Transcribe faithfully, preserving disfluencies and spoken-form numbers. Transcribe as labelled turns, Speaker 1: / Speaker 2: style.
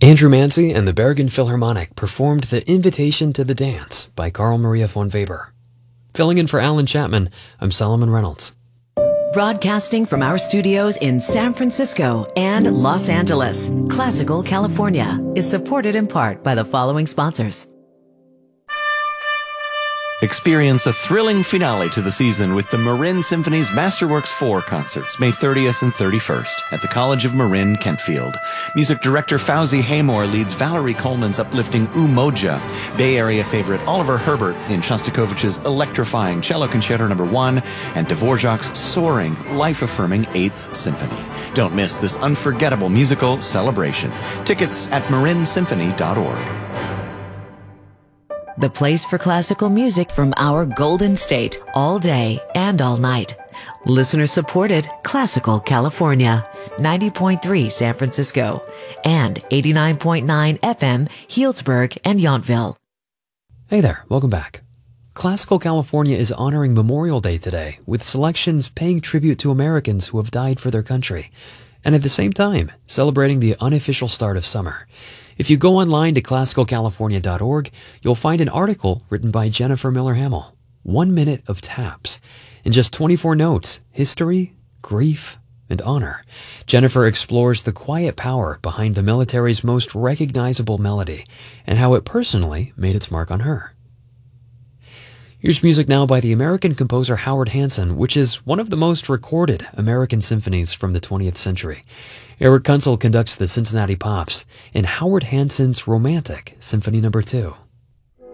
Speaker 1: Andrew Mancy and the Bergen Philharmonic performed The Invitation to the Dance by Carl Maria von Weber. Filling in for Alan Chapman, I'm Solomon Reynolds.
Speaker 2: Broadcasting from our studios in San Francisco and Los Angeles, Classical California is supported in part by the following sponsors.
Speaker 3: Experience a thrilling finale to the season with the Marin Symphony's Masterworks four concerts, May thirtieth and thirty-first, at the College of Marin, Kentfield. Music director Fauzi Haymore leads Valerie Coleman's uplifting Umoja, Bay Area favorite Oliver Herbert in Shostakovich's electrifying Cello Concerto Number one, and Dvorak's soaring, life-affirming Eighth Symphony. Don't miss this unforgettable musical celebration. Tickets at marin symphony dot org.
Speaker 2: The place for classical music from our Golden State, all day and all night. Listener supported Classical California, ninety point three San Francisco, and eighty-nine point nine F M Healdsburg and Yountville.
Speaker 1: Hey there, welcome back. Classical California is honoring Memorial Day today with selections paying tribute to Americans who have died for their country, and at the same time celebrating the unofficial start of summer. If you go online to classical california dot org, you'll find an article written by Jennifer Miller Hamill, One Minute of Taps. In just twenty-four notes, history, grief, and honor, Jennifer explores the quiet power behind the military's most recognizable melody and how it personally made its mark on her. Here's music now by the American composer Howard Hanson, which is one of the most recorded American symphonies from the twentieth century. Eric Kunzel conducts the Cincinnati Pops in Howard Hanson's Romantic, Symphony Number two.